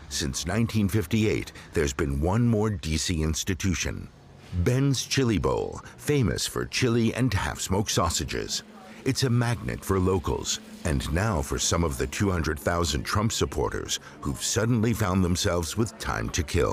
Since 1958, there's been one more DC institution. Ben's Chili Bowl, famous for chili and half-smoked sausages. It's a magnet for locals, and now for some of the 200,000 Trump supporters who've suddenly found themselves with time to kill.